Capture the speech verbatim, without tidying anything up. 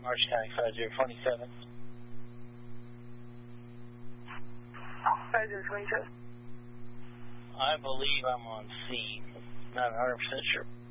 Orange County five zero two seven. five zero two seven. I believe I'm on C. Not one hundred percent sure.